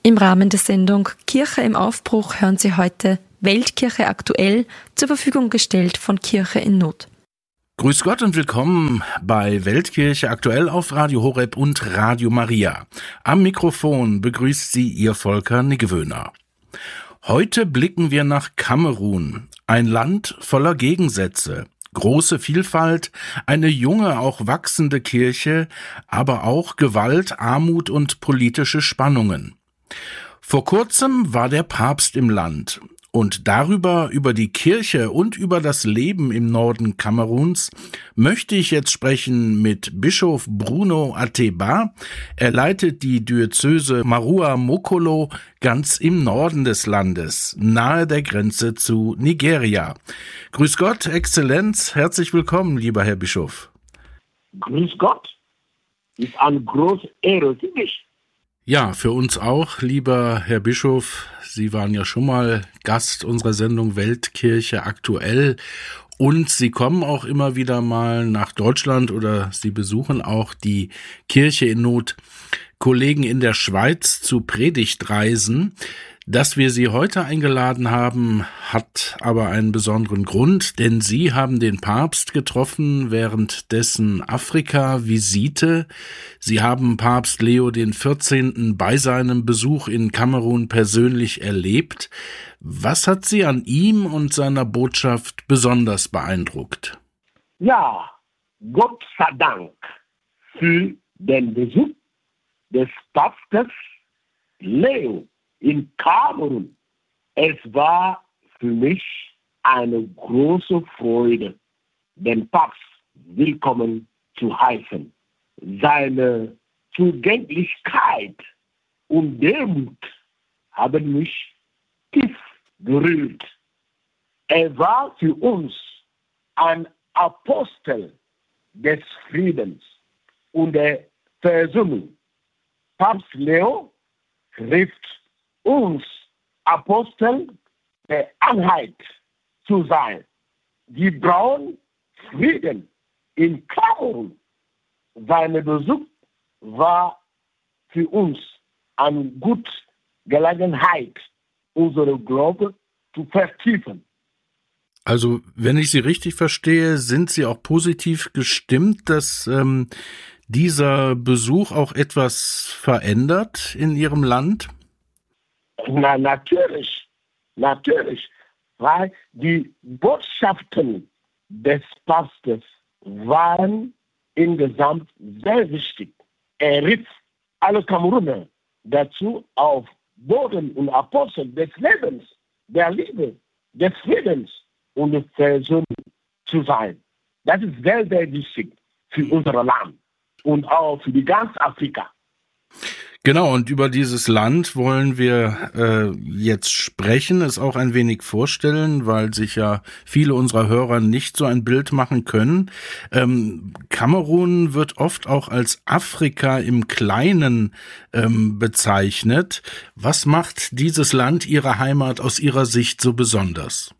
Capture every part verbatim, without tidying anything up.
Im Rahmen der Sendung Kirche im Aufbruch hören Sie heute Weltkirche aktuell, zur Verfügung gestellt von Kirche in Not. Grüß Gott und willkommen bei Weltkirche aktuell auf Radio Horeb und Radio Maria. Am Mikrofon begrüßt Sie Ihr Volker Niggewöhner. Heute blicken wir nach Kamerun, ein Land voller Gegensätze. Große Vielfalt, eine junge, auch wachsende Kirche, aber auch Gewalt, Armut und politische Spannungen. Vor kurzem war der Papst im Land und darüber, über die Kirche und über das Leben im Norden Kameruns möchte ich jetzt sprechen mit Bischof Bruno Ateba. Er leitet die Diözese Marua Mokolo ganz im Norden des Landes, nahe der Grenze zu Nigeria. Grüß Gott, Exzellenz, herzlich willkommen, lieber Herr Bischof. Grüß Gott, ist eine große Ehre für mich. Ja, für uns auch, lieber Herr Bischof. Sie waren ja schon mal Gast unserer Sendung Weltkirche aktuell und Sie kommen auch immer wieder mal nach Deutschland oder Sie besuchen auch die Kirche in Not. Kollegen in der Schweiz zu Predigtreisen. Dass wir Sie heute eingeladen haben, hat aber einen besonderen Grund, denn Sie haben den Papst getroffen während dessen Afrika-Visite. Sie haben Papst Leo den vierzehnten bei seinem Besuch in Kamerun persönlich erlebt. Was hat Sie an ihm und seiner Botschaft besonders beeindruckt? Ja, Gott sei Dank für den Besuch des Papstes Leo in Kamerun. Es war für mich eine große Freude, den Papst willkommen zu heißen. Seine Zugänglichkeit und Demut haben mich tief berührt. Er war für uns ein Apostel des Friedens und der Versöhnung. Papst Leo rief uns Apostel der Einheit zu sein. Wir brauchen Frieden in Kamerun. Sein Besuch war für uns eine gute Gelegenheit, unsere Glaube zu vertiefen. Also, wenn ich Sie richtig verstehe, sind Sie auch positiv gestimmt, dass ähm, dieser Besuch auch etwas verändert in Ihrem Land? Na, natürlich, natürlich, weil die Botschaften des Papstes waren insgesamt sehr wichtig. Er rief alle Kameruner dazu, auf Boden und Apostel des Lebens, der Liebe, des Friedens und der Versöhnung zu sein. Das ist sehr, sehr wichtig für unser Land und auch für die ganze Afrika. Genau, und über dieses Land wollen wir äh, jetzt sprechen, es auch ein wenig vorstellen, weil sich ja viele unserer Hörer nicht so ein Bild machen können. Ähm, Kamerun wird oft auch als Afrika im Kleinen ähm, bezeichnet. Was macht dieses Land, Ihre Heimat, aus Ihrer Sicht so besonders?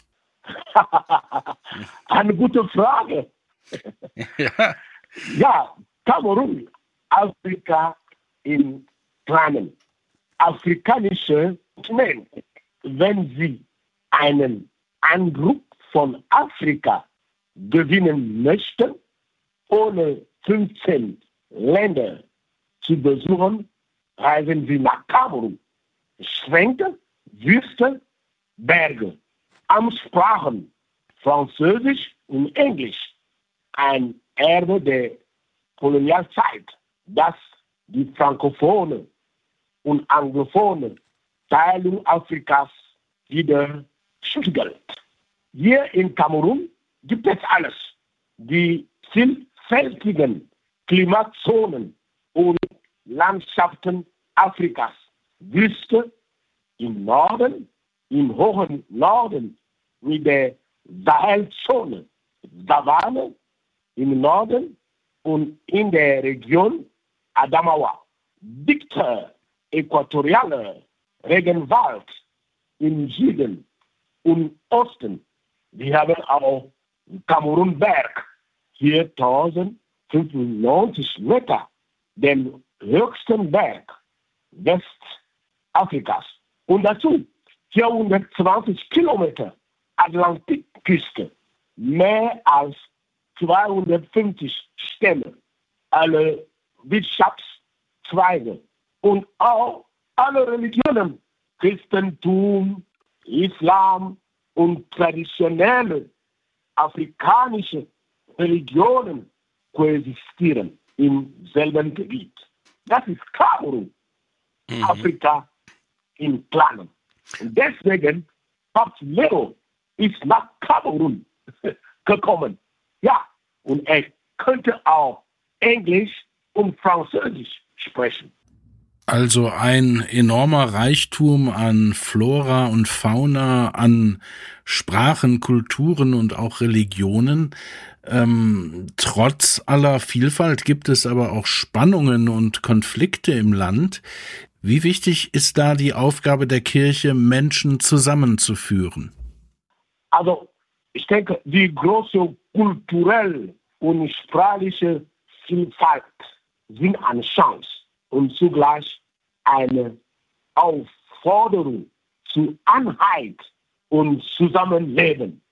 Eine gute Frage. Ja, Ja, Kamerun, Afrika im Kleinen. Afrikanische Kontinent, wenn Sie einen Eindruck von Afrika gewinnen möchten, ohne fünfzehn Länder zu besuchen, reisen Sie nach Kamerun. Schränke, Wüste, Berge, Amtssprachen, Französisch und Englisch. Ein Erbe der Kolonialzeit, das die frankophone und anglophone Teilung Afrikas wieder spiegelt. Hier in Kamerun gibt es alles. Die vielfältigen Klimazonen und Landschaften Afrikas. Wüste im Norden, im hohen Norden mit der Sahelzone, Savanne im Norden und in der Region Adamawa, dichter äquatorialer Regenwald im Süden und Osten. Wir haben auch Kamerunberg, viertausendfünfundneunzig Meter, den höchsten Berg Afrikas. Und dazu vierhundertzwanzig Kilometer Atlantikküste, mehr als zweihundertfünfzig Stämme, alle Wirtschaftszweige und auch alle Religionen, Christentum, Islam und traditionelle afrikanische Religionen koexistieren im selben Gebiet. Das ist Kamerun, mhm. Afrika im Kleinen. Und deswegen, Papst Leo ist nach Kamerun gekommen. Ja, und er könnte auch Englisch und Französisch sprechen. Also ein enormer Reichtum an Flora und Fauna, an Sprachen, Kulturen und auch Religionen. Ähm, trotz aller Vielfalt gibt es aber auch Spannungen und Konflikte im Land. Wie wichtig ist da die Aufgabe der Kirche, Menschen zusammenzuführen? Also ich denke, die große kulturelle und sprachliche Vielfalt sind eine Chance und zugleich eine Aufforderung zu Einheit und Zusammenleben.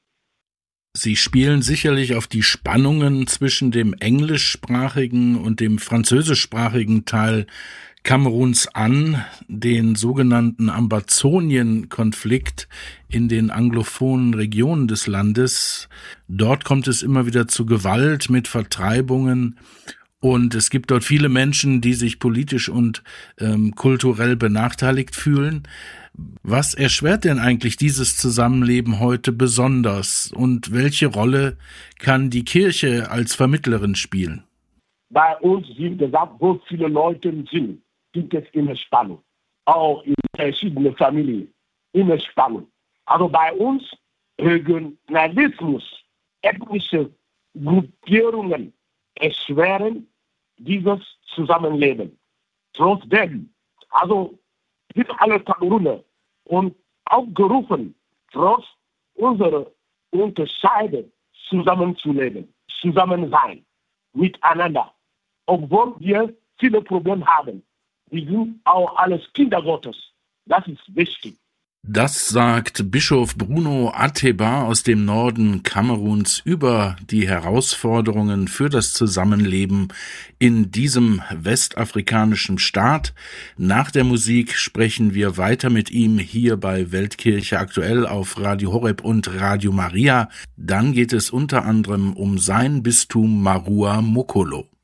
Sie spielen sicherlich auf die Spannungen zwischen dem englischsprachigen und dem französischsprachigen Teil Kameruns an, den sogenannten Ambazonien-Konflikt in den anglophonen Regionen des Landes. Dort kommt es immer wieder zu Gewalt mit Vertreibungen. Und es gibt dort viele Menschen, die sich politisch und ähm, kulturell benachteiligt fühlen. Was erschwert denn eigentlich dieses Zusammenleben heute besonders? Und welche Rolle kann die Kirche als Vermittlerin spielen? Bei uns, wie gesagt, wo viele Leute sind, gibt es immer Spannung. Auch in verschiedenen Familien immer Spannung. Also bei uns Regionalismus, ethnische Gruppierungen erschweren dieses Zusammenleben. Trotzdem, also sind alle Kameruner und aufgerufen, trotz unserer Unterscheide zusammenzuleben, zusammen sein, miteinander. Obwohl wir viele Probleme haben. Wir sind auch alles Kinder Gottes. Das ist wichtig. Das sagt Bischof Bruno Ateba aus dem Norden Kameruns über die Herausforderungen für das Zusammenleben in diesem westafrikanischen Staat. Nach der Musik sprechen wir weiter mit ihm hier bei Weltkirche aktuell auf Radio Horeb und Radio Maria. Dann geht es unter anderem um sein Bistum Marua Mokolo.